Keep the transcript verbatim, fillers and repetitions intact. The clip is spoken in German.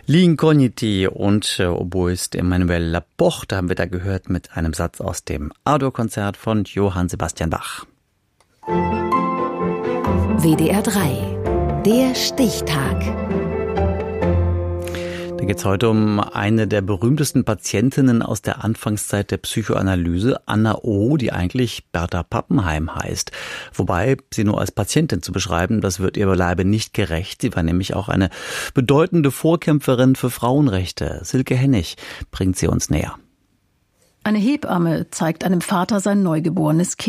L'Incogniti und äh, Oboist Emmanuel Laporte haben wir da gehört mit einem Satz aus dem A-Dur-Konzert von Johann Sebastian Bach. W D R drei, der Stichtag. Da geht es heute um eine der berühmtesten Patientinnen aus der Anfangszeit der Psychoanalyse, Anna O., die eigentlich Bertha Pappenheim heißt. Wobei sie nur als Patientin zu beschreiben, das wird ihr beileibe nicht gerecht. Sie war nämlich auch eine bedeutende Vorkämpferin für Frauenrechte. Silke Hennig bringt sie uns näher. Eine Hebamme zeigt einem Vater sein neugeborenes Kind.